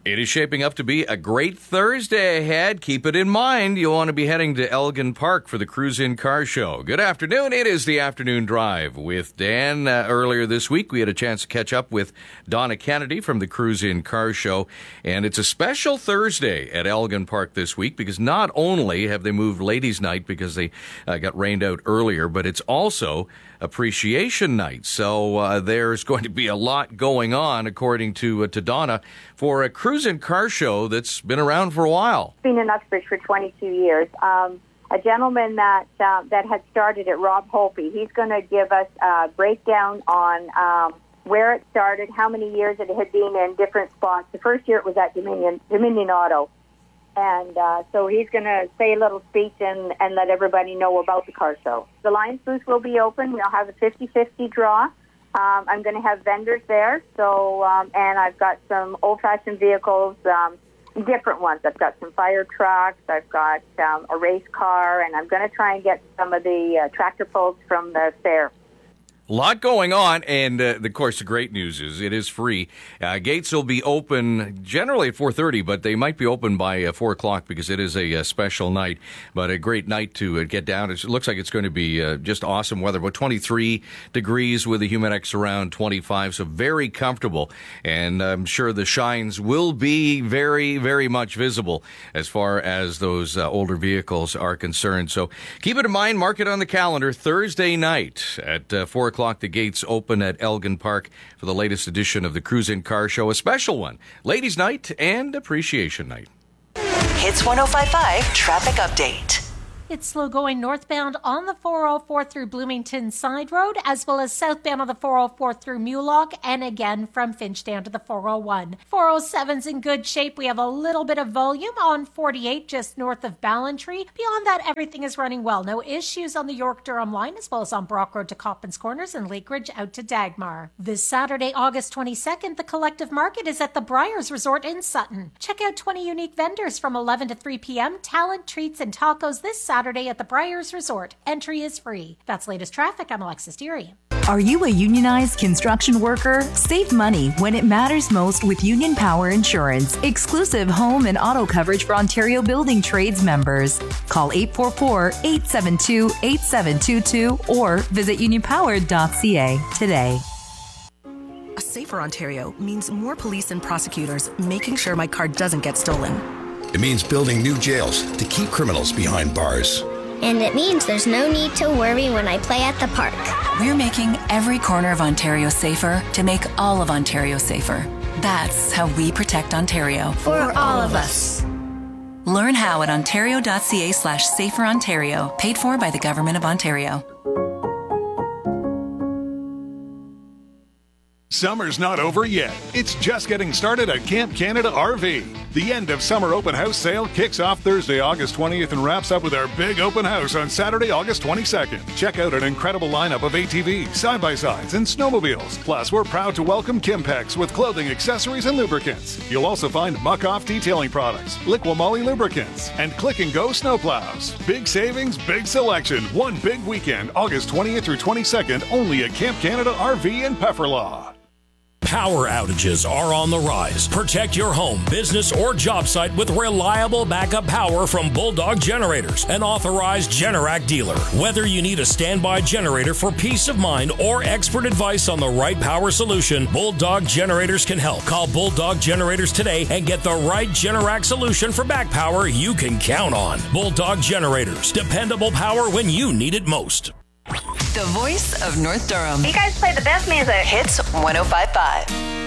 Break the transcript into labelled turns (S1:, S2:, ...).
S1: It is shaping up to be a great Thursday ahead. Keep it in mind. You'll want to be heading to Elgin Park for the Cruise In Car Show. Good afternoon. It is the Afternoon Drive with Dan. Earlier this week, we had a chance to catch up with Donna Kennedy from the Cruise In Car Show. And it's a special Thursday at Elgin Park this week because not only have they moved Ladies' Night because they got rained out earlier, but it's also Appreciation Night. So there's going to be a lot going on, according to Donna, for a Cruise In Car Show that's been around for a while.
S2: Been in Uxbridge for 22 years. A gentleman that had started it, Rob Holpe, he's going to give us a breakdown on where it started, how many years it had been in different spots. The first year it was at Dominion Auto. And so he's going to say a little speech and let everybody know about the car show. The Lions booth will be open. We'll have a 50-50 draw. I'm going to have vendors there. So, and I've got some old-fashioned vehicles, different ones. I've got some fire trucks. I've got a race car. And I'm going to try and get some of the tractor pulls from the fair.
S1: A lot going on, and of course, the great news is it is free. Gates will be open generally at 4:30, but they might be open by 4 o'clock because it is a special night. But a great night to get down. It looks like it's going to be just awesome weather. About 23 degrees with a Humidex around 25, so very comfortable. And I'm sure the shines will be very, very much visible as far as those older vehicles are concerned. So keep it in mind, mark it on the calendar, Thursday night at 4 o'clock. The gates open at Elgin Park for the latest edition of the Cruise In Car Show, a special one, Ladies' Night and Appreciation Night.
S3: Hits 105.5 traffic update.
S4: It's slow going northbound on the 404 through Bloomington Side Road, as well as southbound on the 404 through Mulock, and again from Finch down to the 401. 407's in good shape. We have a little bit of volume on 48 just north of Ballantree. Beyond that, everything is running well. No issues on the York-Durham line, as well as on Brock Road to Coppins Corners and Lakeridge out to Dagmar. This Saturday, August 22nd, the Collective Market is at the Briars Resort in Sutton. Check out 20 unique vendors from 11 to 3 p.m., talent, treats, and tacos this Saturday at the Briars Resort. Entry is free. That's latest traffic. I'm Alexis Deary.
S5: Are you a unionized construction worker? Save money when it matters most with Union Power Insurance. Exclusive home and auto coverage for Ontario Building Trades members. Call 844-872-8722 or visit unionpower.ca today.
S6: A safer Ontario means more police and prosecutors making sure my car doesn't get stolen.
S7: It means building new jails to keep criminals behind bars.
S8: And it means there's no need to worry when I play at the park.
S5: We're making every corner of Ontario safer to make all of Ontario safer. That's how we protect Ontario.
S8: For all of us.
S5: Learn how at ontario.ca/saferontario, paid for by the Government of Ontario.
S9: Summer's not over yet. It's just getting started at Camp Canada RV. The end of summer open house sale kicks off Thursday, August 20th and wraps up with our big open house on Saturday, August 22nd. Check out an incredible lineup of ATVs, side-by-sides, and snowmobiles. Plus, we're proud to welcome Kimpex with clothing, accessories, and lubricants. You'll also find Muck-Off detailing products, Liqui-Moly lubricants, and Click and Go snowplows. Big savings, big selection. One big weekend, August 20th through 22nd, only at Camp Canada RV in Pefferlaw.
S10: Power outages are on the rise. Protect your home, business, or job site with reliable backup power from Bulldog Generators, an authorized Generac dealer. Whether you need a standby generator for peace of mind or expert advice on the right power solution, Bulldog Generators can help. Call Bulldog Generators today and get the right Generac solution for back power you can count on. Bulldog Generators, dependable power when you need it most.
S3: The voice of North Durham.
S2: You guys play the best music.
S3: Hits 105.5.